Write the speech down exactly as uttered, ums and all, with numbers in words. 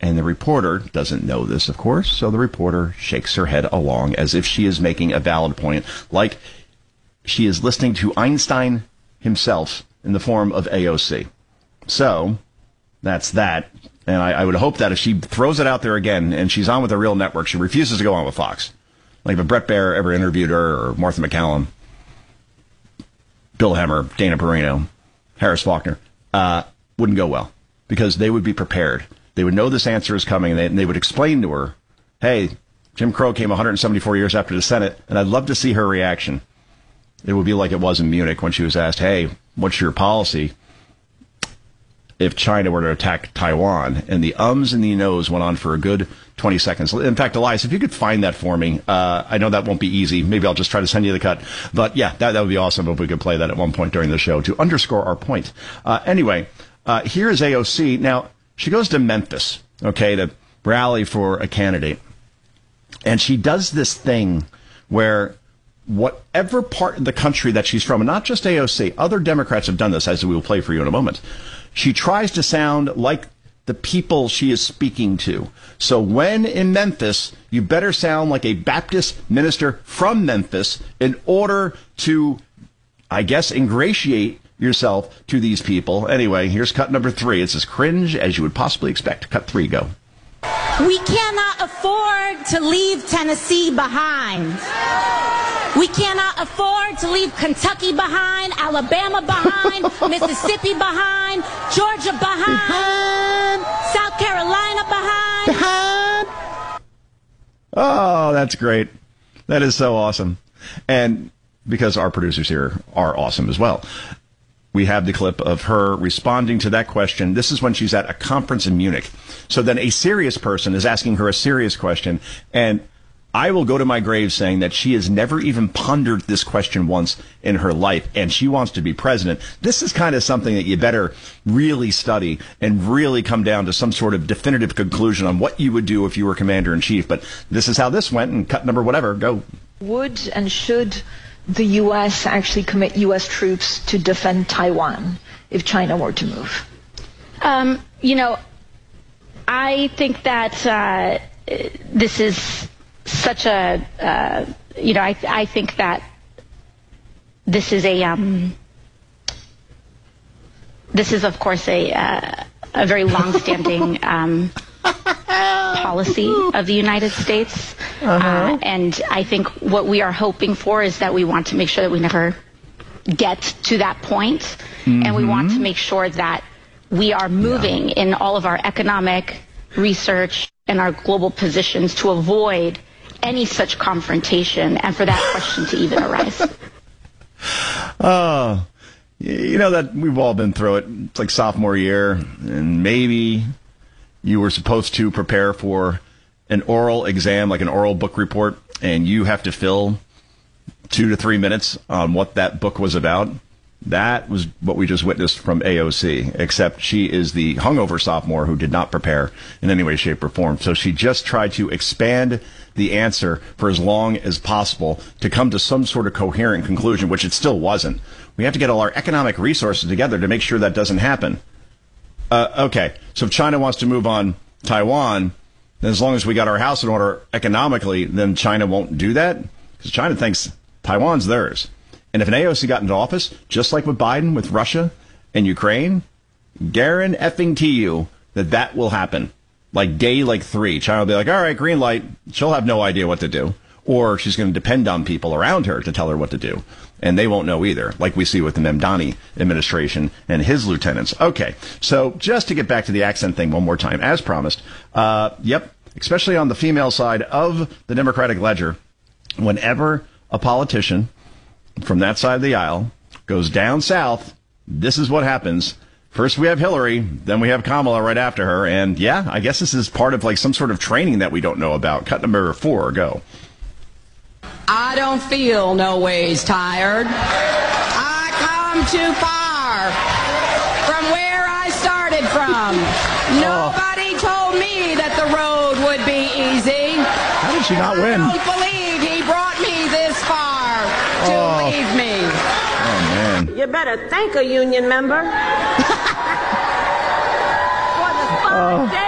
And the reporter doesn't know this, of course, so the reporter shakes her head along as if she is making a valid point, like she is listening to Einstein himself in the form of A O C. So, that's that. And I, I would hope that if she throws it out there again and she's on with a real network, she refuses to go on with Fox. Like if Brett Baer ever interviewed her, or Martha McCallum, Bill Hemmer, Dana Perino, Harris Faulkner, uh, wouldn't go well. Because they would be prepared. They would know this answer is coming, and they, and they would explain to her, hey, Jim Crow came one hundred seventy-four years after the Senate, and I'd love to see her reaction. It would be like it was in Munich when she was asked, hey, what's your policy if China were to attack Taiwan? And the ums and the nos went on for a good twenty seconds. In fact, Elias, if you could find that for me, uh, I know that won't be easy. Maybe I'll just try to send you the cut. But yeah, that, that would be awesome if we could play that at one point during the show to underscore our point. Uh, anyway, uh, here is A O C. Now, she goes to Memphis, okay, to rally for a candidate. And she does this thing where whatever part of the country that she's from, and not just A O C, other Democrats have done this, as we will play for you in a moment. She tries to sound like the people she is speaking to. So when in Memphis, you better sound like a Baptist minister from Memphis in order to, I guess, ingratiate yourself to these people. Anyway, here's cut number three. It's as cringe as you would possibly expect. Cut three, go. We cannot afford to leave Tennessee behind. We cannot afford to leave Kentucky behind, Alabama behind, Mississippi behind, Georgia behind, behind. South Carolina behind. behind. Oh, that's great. That is so awesome. And because our producers here are awesome as well, we have the clip of her responding to that question. This is when she's at a conference in Munich. So then a serious person is asking her a serious question, and I will go to my grave saying that she has never even pondered this question once in her life, and she wants to be president. This is kind of something that you better really study and really come down to some sort of definitive conclusion on what you would do if you were commander-in-chief. But this is how this went, and cut number whatever, go. Would and should the U S actually commit U S troops to defend Taiwan if China were to move? Um, you know, I think that uh, this is such a, uh, you know, I, I think that this is a, um, this is, of course, a, uh, a very long-standing um, policy of the United States. Uh-huh. Uh, and I think what we are hoping for is that we want to make sure that we never get to that point. Mm-hmm. And we want to make sure that we are moving yeah. in all of our economic research and our global positions to avoid any such confrontation and for that question to even arise. Oh, you know that we've all been through it. It's like sophomore year, and maybe you were supposed to prepare for an oral exam, like an oral book report, and you have to fill two to three minutes on what that book was about. That was what we just witnessed from A O C, except she is the hungover sophomore who did not prepare in any way, shape, or form. So she just tried to expand the answer for as long as possible to come to some sort of coherent conclusion, which it still wasn't. We have to get all our economic resources together to make sure that doesn't happen. Uh, okay, so if China wants to move on Taiwan, then as long as we got our house in order economically, then China won't do that? Because China thinks Taiwan's theirs. And if an A O C got into office, just like with Biden, with Russia and Ukraine, guarantee effing to you that that will happen. Like day like three, China will be like, all right, green light. She'll have no idea what to do. Or she's going to depend on people around her to tell her what to do. And they won't know either, like we see with the Mamdani administration and his lieutenants. Okay, so just to get back to the accent thing one more time, as promised, uh, yep, especially on the female side of the Democratic ledger, whenever a politician from that side of the aisle goes down south, this is what happens. First we have Hillary, then we have Kamala right after her, and yeah, I guess this is part of like some sort of training that we don't know about. Cut number four, go. I don't feel no ways tired. I come too far from where I started from. Nobody told me that the road would be easy. How did she not win? I don't believe he brought me this far to oh. leave me. Oh, man. You better thank a union member. For the fun day.